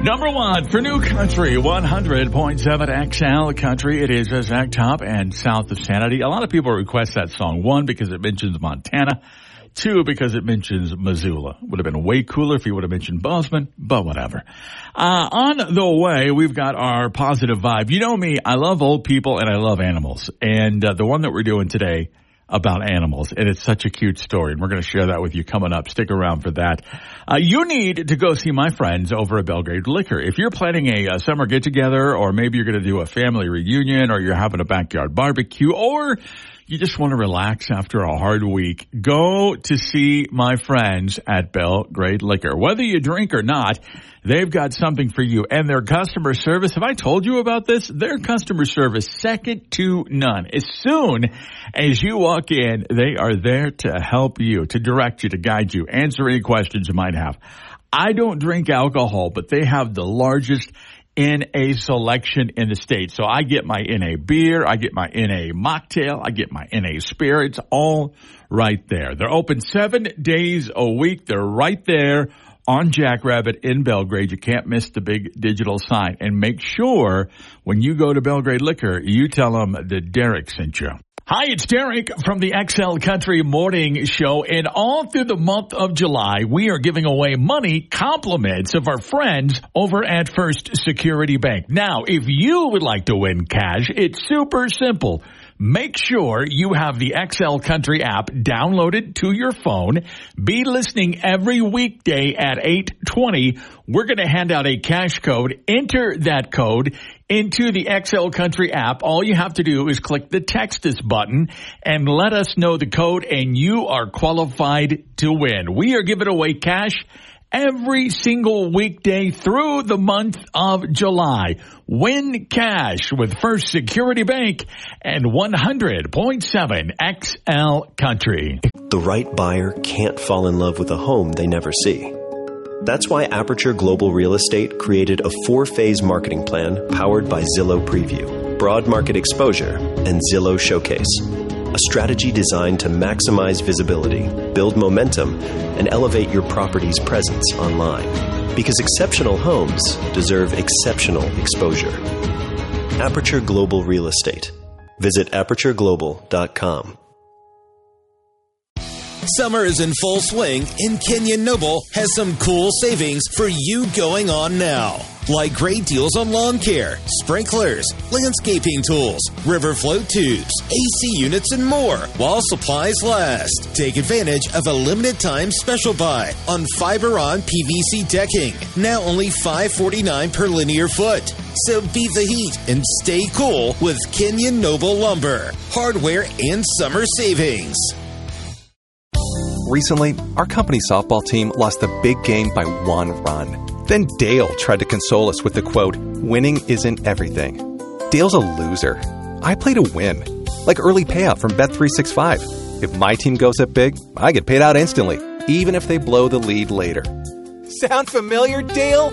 Number one for New Country, 100.7 XL Country. It is Zach Top and South of Sanity. A lot of people request that song. One, because it mentions Montana. Two, because it mentions Missoula. Would have been way cooler if he would have mentioned Bozeman, but whatever. On the way, we've got our positive vibe. You know me, I love old people and I love animals. And the one that we're doing today about animals, and it's such a cute story, and we're going to share that with you coming up. Stick around for that. You need to go see my friends over at Belgrade Liquor. If you're planning a summer get-together, or maybe you're going to do a family reunion, or you're having a backyard barbecue, or you just want to relax after a hard week, go to see my friends at Belgrade Liquor. Whether you drink or not, they've got something for you. And their customer service, have I told you about this? Their customer service, second to none. As soon as you walk in, they are there to help you, to direct you, to guide you, answer any questions you might have. I don't drink alcohol, but they have the largest NA selection in the state. So I get my NA beer, I get my NA mocktail, I get my NA spirits, all right there. They're open 7 days a week. They're right there on Jackrabbit in Belgrade. You can't miss the big digital sign. And make sure when you go to Belgrade Liquor, you tell them that Derek sent you. Hi, it's Derek from the XL Country Morning Show, and all through the month of July, we are giving away money compliments of our friends over at First Security Bank. Now, if you would like to win cash, it's super simple. Make sure you have the XL Country app downloaded to your phone. Be listening every weekday at 8:20. We're going to hand out a cash code. Enter that code into the XL Country app. All you have to do is click the Text Us button and let us know the code, and you are qualified to win. We are giving away cash every single weekday through the month of July. Win cash with First Security Bank and 100.7 XL Country. The right buyer can't fall in love with a home they never see. That's why Aperture Global Real Estate created a 4-phase marketing plan powered by Zillow Preview, Broad Market Exposure, and Zillow Showcase. A strategy designed to maximize visibility, build momentum, and elevate your property's presence online. Because exceptional homes deserve exceptional exposure. Aperture Global Real Estate. Visit apertureglobal.com. Summer is in full swing, and Kenyon Noble has some cool savings for you going on now. Like great deals on lawn care, sprinklers, landscaping tools, river float tubes, AC units, and more while supplies last. Take advantage of a limited time special buy on Fiberon PVC decking. Now only $5.49 per linear foot. So beat the heat and stay cool with Kenyon Noble Lumber. Hardware and summer savings. Recently, our company softball team lost the big game by 1 run. Then Dale tried to console us with the quote, "Winning isn't everything." Dale's a loser. I play to win. Like early payout from Bet365. If my team goes up big, I get paid out instantly, even if they blow the lead later. Sound familiar, Dale?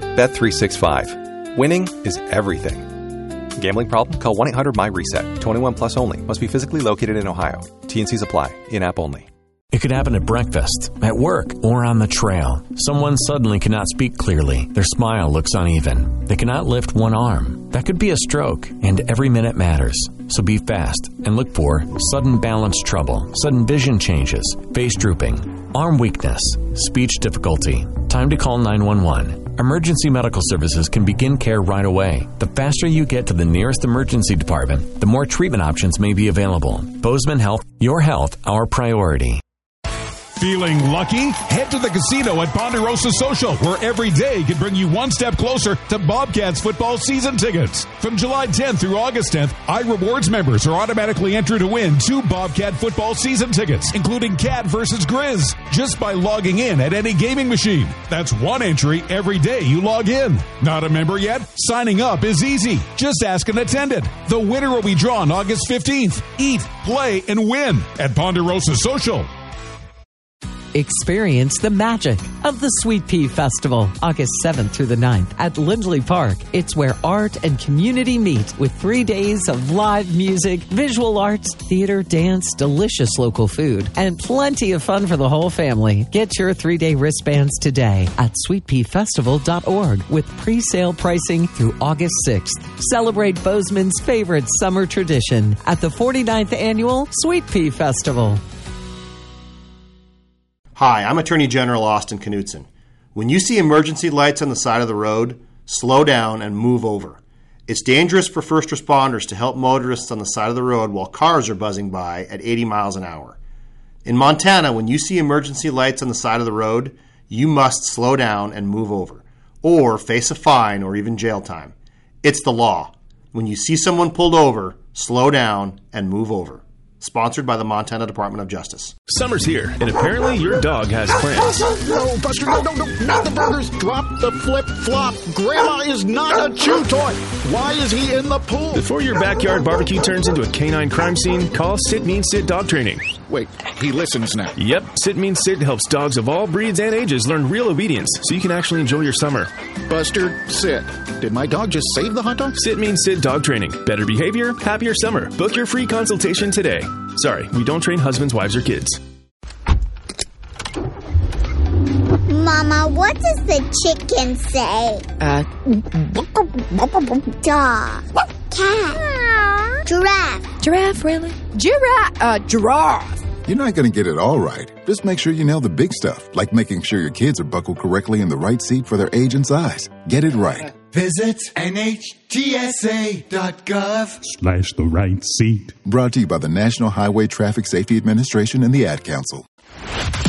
Bet365. Winning is everything. Gambling problem? Call 1-800-MY-RESET. 21 plus only. Must be physically located in Ohio. T&Cs apply. In-app only. It could happen at breakfast, at work, or on the trail. Someone suddenly cannot speak clearly. Their smile looks uneven. They cannot lift one arm. That could be a stroke, and every minute matters. So be fast and look for sudden balance trouble, sudden vision changes, face drooping, arm weakness, speech difficulty. Time to call 911. Emergency medical services can begin care right away. The faster you get to the nearest emergency department, the more treatment options may be available. Bozeman Health, your health, our priority. Feeling lucky? Head to the casino at Ponderosa Social, where every day can bring you one step closer to Bobcats football season tickets. From July 10th through August 10th, iRewards members are automatically entered to win 2 Bobcat football season tickets, including Cat versus Grizz, just by logging in at any gaming machine. That's 1 entry every day you log in. Not a member yet? Signing up is easy. Just ask an attendant. The winner will be drawn August 15th. Eat, play, and win at Ponderosa Social. Experience the magic of the Sweet Pea Festival, August 7th through the 9th at Lindley Park. It's where art and community meet with 3 days of live music, visual arts, theater, dance, delicious local food, and plenty of fun for the whole family. Get your 3-day wristbands today at sweetpeafestival.org with pre-sale pricing through August 6th. Celebrate Bozeman's favorite summer tradition at the 49th Annual Sweet Pea Festival. Hi, I'm Attorney General Austin Knudsen. When you see emergency lights on the side of the road, slow down and move over. It's dangerous for first responders to help motorists on the side of the road while cars are buzzing by at 80 miles an hour. In Montana, when you see emergency lights on the side of the road, you must slow down and move over, or face a fine or even jail time. It's the law. When you see someone pulled over, slow down and move over. Sponsored by the Montana Department of Justice. Summer's here, and apparently your dog has plans. No, Buster, no, not the burgers. Drop the flip-flop. Grandma is not a chew toy. Why is he in the pool? Before your backyard barbecue turns into a canine crime scene, call Sit Means Sit Dog Training. Wait, he listens now. Yep, Sit Means Sit helps dogs of all breeds and ages learn real obedience so you can actually enjoy your summer. Buster, sit. Did my dog just save the hot dog? Sit Means Sit Dog Training. Better behavior, happier summer. Book your free consultation today. Sorry, we don't train husbands, wives, or kids. Mama, what does the chicken say? Dog. Cat. Giraffe. Giraffe, really? Giraffe. You're not going to get it all right. Just make sure you nail the big stuff, like making sure your kids are buckled correctly in the right seat for their age and size. Get it right. Visit NHTSA.gov/the right seat. Brought to you by the National Highway Traffic Safety Administration and the Ad Council.